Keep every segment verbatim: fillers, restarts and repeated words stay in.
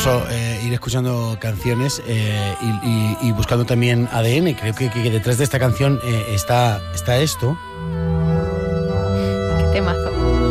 Eh, ir escuchando canciones eh, y, y, y buscando también A D N. Creo que, que, que detrás de esta canción eh, está, está esto. Qué temazo.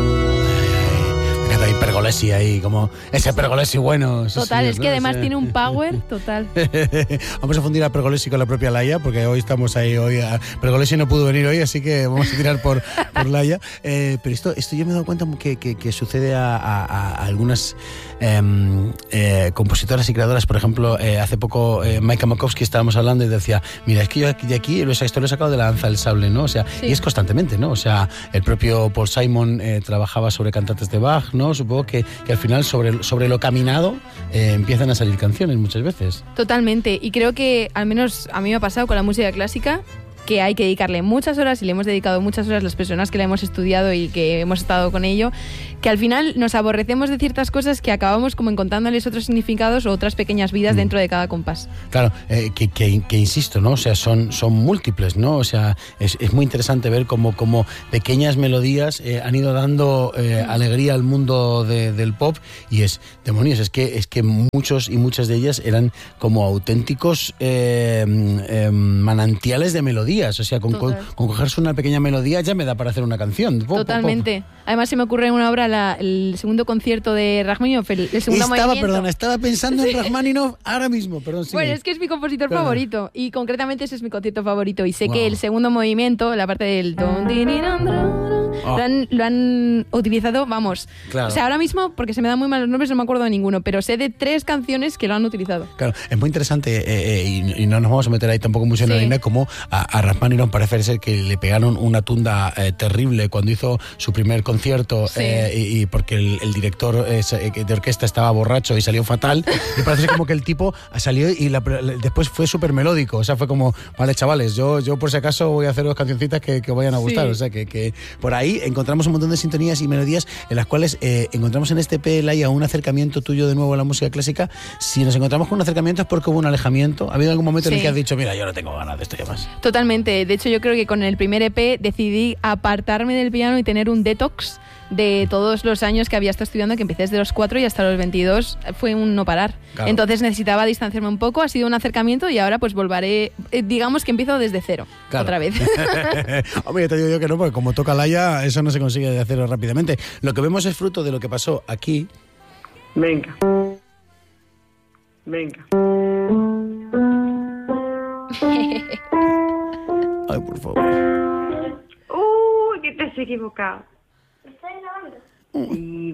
Hay Pergolesi ahí, como ese Pergolesi bueno. Total, señor, es que ¿no? además Ese... tiene un power total. Vamos a fundir a Pergolesi con la propia Laia, porque hoy estamos ahí. Hoy a... Pergolesi no pudo venir hoy, así que vamos a tirar por, por Laia. Eh, pero esto, esto yo me he dado cuenta que, que, que sucede a, a, a algunas eh, eh, compositoras y creadoras. Por ejemplo, eh, hace poco eh, Maika Makowski estábamos hablando y decía, mira, es que yo aquí, de aquí esto lo he sacado de la danza del sable, ¿no? O sea, sí. Y es constantemente, ¿no? O sea, el propio Paul Simon eh, trabajaba sobre cantantes de Bach, ¿no? Supongo que, que al final sobre, sobre lo caminado eh, empiezan a salir canciones muchas veces. Totalmente, y creo que al menos a mí me ha pasado con la música clásica, que hay que dedicarle muchas horas, y le hemos dedicado muchas horas las personas que la hemos estudiado y que hemos estado con ello, que al final nos aborrecemos de ciertas cosas que acabamos como encontrándoles otros significados o otras pequeñas vidas mm. dentro de cada compás. Claro, eh, que, que, que insisto, ¿no? O sea, son, son múltiples, ¿no? O sea, es, es muy interesante ver cómo, cómo pequeñas melodías eh, han ido dando eh, mm. alegría al mundo de, del pop, y es, demonios, es que, es que muchos y muchas de ellas eran como auténticos eh, eh, manantiales de melodías. O sea, con, con, con cogerse una pequeña melodía ya me da para hacer una canción. Pop, Totalmente. Pop, pop. Además se me ocurre en una obra la, el segundo concierto de Rachmaninoff, el, el segundo estaba, movimiento. Perdona, estaba pensando en Rachmaninoff ahora mismo. Perdón, sí. Bueno, es que es mi compositor perdón. favorito, y concretamente ese es mi concierto favorito, y sé wow. que el segundo movimiento, la parte del... Oh. Lo, han, lo han utilizado, vamos. Claro. O sea, ahora mismo, porque se me dan muy malos nombres, no me acuerdo de ninguno, pero sé de tres canciones que lo han utilizado. Claro, es muy interesante eh, eh, y, y no nos vamos a meter ahí tampoco mucho en la harina, como a, a Rachmaninoff parece ser que le pegaron una tunda eh, terrible cuando hizo su primer concierto, sí. eh, y, y porque el, el director eh, de orquesta estaba borracho y salió fatal, y parece como que el tipo salió y la, después fue súper melódico. O sea, fue como, vale, chavales, yo, yo por si acaso voy a hacer dos cancioncitas que, que vayan a gustar. Sí. O sea, que, que por ahí encontramos un montón de sintonías y melodías en las cuales eh, encontramos en este E P, Laia, un acercamiento tuyo de nuevo a la música clásica. Si nos encontramos con un acercamiento es porque hubo un alejamiento. ¿Ha habido algún momento sí. en el que has dicho, mira, yo no tengo ganas de esto ya más? Totalmente. De hecho, yo creo que con el primer E P decidí apartarme del piano y tener un detox de todos los años que había estado estudiando, que empecé desde los cuatro y hasta los veintidós, fue un no parar. Claro. Entonces necesitaba distanciarme un poco, ha sido un acercamiento, y ahora pues volveré, eh, digamos que empiezo desde cero, claro. otra vez. Hombre, te digo yo que no, porque como toca Laia, eso no se consigue de hacerlo rápidamente. Lo que vemos es fruto de lo que pasó aquí. Venga. Venga. Ay, por favor. Uy, que te has equivocado. ¿Estás grabando? Sí.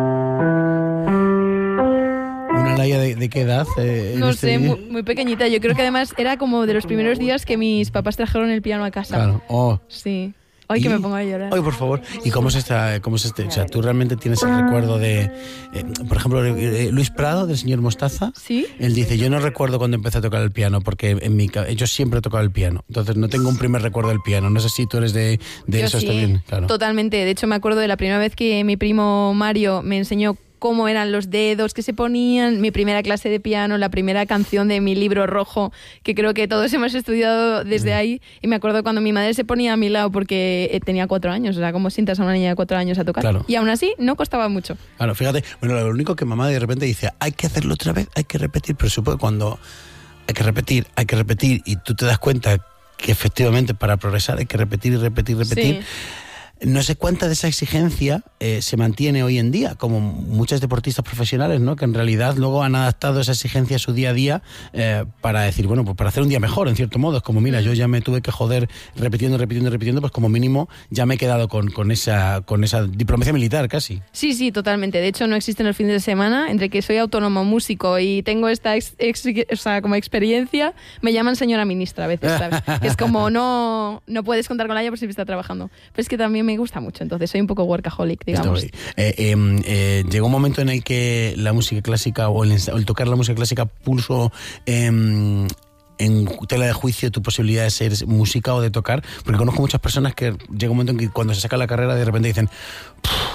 ¿Una Laia de, de qué edad? Eh, no este sé, muy, muy pequeñita. Yo creo que además era como de los primeros días que mis papás trajeron el piano a casa. Claro. Oh. Sí. Ay, que me pongo a llorar. Ay, por favor. ¿Y cómo es esta, cómo es este? O sea, tú realmente tienes el recuerdo de, eh, por ejemplo, eh, Luis Prado, del señor Mostaza. Sí. Él dice, yo no recuerdo cuando empecé a tocar el piano, porque en mi, yo siempre he tocado el piano. Entonces no tengo un primer recuerdo del piano. No sé si tú eres de, de yo eso sí, también. Claro. Totalmente. De hecho, me acuerdo de la primera vez que mi primo Mario me enseñó cómo eran los dedos que se ponían, mi primera clase de piano, la primera canción de mi libro rojo, que creo que todos hemos estudiado desde ahí, y me acuerdo cuando mi madre se ponía a mi lado porque tenía cuatro años, o sea, como sientas a una niña de cuatro años a tocar, claro. y aún así no costaba mucho. Claro, fíjate, bueno, lo único que mamá de repente dice, hay que hacerlo otra vez, hay que repetir, pero supongo que cuando hay que repetir, hay que repetir, y tú te das cuenta que efectivamente para progresar hay que repetir y repetir y repetir. Sí. No sé cuánta de esa exigencia eh, se mantiene hoy en día, como muchos deportistas profesionales, ¿no? Que en realidad luego han adaptado esa exigencia a su día a día eh, para decir, bueno, pues para hacer un día mejor, en cierto modo. Es como, mira, yo ya me tuve que joder repitiendo, repitiendo, repitiendo, pues como mínimo ya me he quedado con, con, esa, con esa diplomacia militar casi. Sí, sí, totalmente. De hecho, no existen los fines de semana. Entre que soy autónomo músico y tengo esta ex, ex, o sea, como experiencia, me llaman señora ministra a veces, ¿sabes? Es como, no, no puedes contar con ella por si está trabajando. Pero es que también me gusta mucho, entonces soy un poco workaholic, digamos. Eh, eh, eh, llegó un momento en el que la música clásica o el, el tocar la música clásica puso eh, en tela de juicio tu posibilidad de ser música o de tocar, porque conozco muchas personas que llega un momento en que cuando se saca la carrera de repente dicen,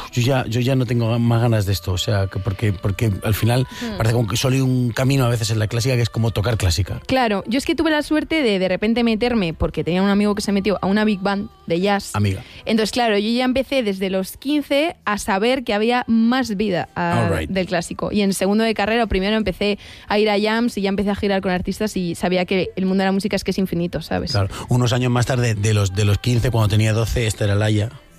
yo ya, yo ya no tengo más ganas de esto, o sea, que porque, porque al final hmm. parece como que solo hay un camino a veces en la clásica que es como tocar clásica. Claro, yo es que tuve la suerte de de repente meterme, porque tenía un amigo que se metió a una big band de jazz. Amiga. Entonces, claro, yo ya empecé desde los quince a saber que había más vida a, right. del clásico. Y en segundo de carrera, primero empecé a ir a jams y ya empecé a girar con artistas y sabía que el mundo de la música es que es infinito, ¿sabes? Claro, unos años más tarde, de los, de los quince, cuando tenía doce, esta era Laia.